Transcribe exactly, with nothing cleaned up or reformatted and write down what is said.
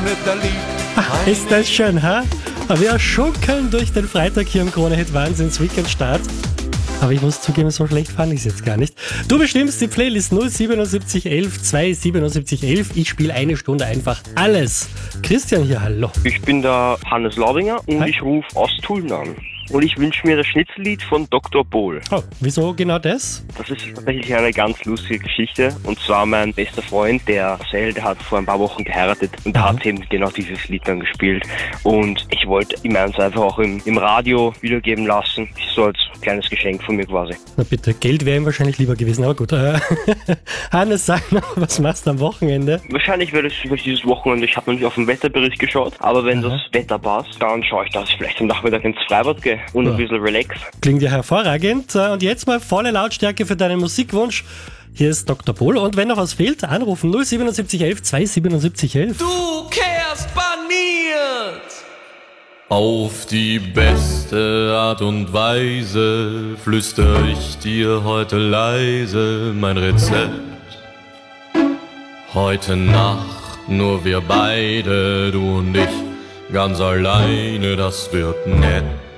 Ach, ist das schön, ha? Wir schunkeln durch den Freitag hier im Krone-Hit Wahnsinns-Weekend-Start. Aber ich muss zugeben, so schlecht fand ich es jetzt gar nicht. Du bestimmst die Playlist null siebenundsiebzig elf zweihundertsiebenundsiebzig elf. Ich spiele eine Stunde einfach alles. Christian hier, hallo. Ich bin der Hannes Laudinger und Hi. ich rufe aus Tulln an. Und ich wünsche mir das Schnitzellied von Doktor Bohl. Oh, wieso genau das? Das ist tatsächlich eine ganz lustige Geschichte. Und zwar mein bester Freund, der Marcel, der hat vor ein paar Wochen geheiratet und Aha. hat eben genau dieses Lied dann gespielt. Und ich wollte ihm eins einfach auch im, im Radio wiedergeben lassen. So als kleines Geschenk von mir quasi. Na bitte, Geld wäre ihm wahrscheinlich lieber gewesen, aber gut. Äh, Hannes, sag noch, was machst du am Wochenende? Wahrscheinlich werde ich über dieses Wochenende, ich habe noch nicht auf den Wetterbericht geschaut, aber wenn Aha. das Wetter passt, dann schaue ich, dass ich vielleicht am Nachmittag ins Freibad gehe und Ja. ein bisschen relax. Klingt ja hervorragend. Äh, Und jetzt mal volle Lautstärke für deinen Musikwunsch. Hier ist Doktor Bohl. Und wenn noch was fehlt, anrufen null siebenundsiebzig elf zweihundertsiebenundsiebzig elf. Du kehrst baniert! Auf die beste Art und Weise flüster ich dir heute leise mein Rezept. Heute Nacht nur wir beide, du und ich, ganz alleine, das wird nett.